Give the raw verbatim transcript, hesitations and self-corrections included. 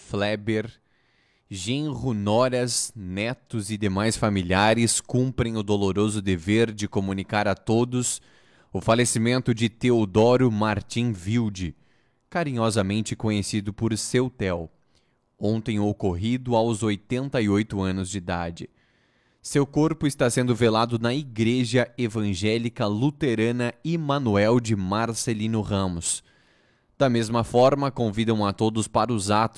Fleber, genro, noras, netos e demais familiares cumprem o doloroso dever de comunicar a todos o falecimento de Teodoro Martim Wilde, carinhosamente conhecido por Seu Theo, ontem ocorrido aos oitenta e oito anos de idade. Seu corpo está sendo velado na Igreja Evangélica Luterana Immanuel de Marcelino Ramos. Da mesma forma, convidam a todos para os atos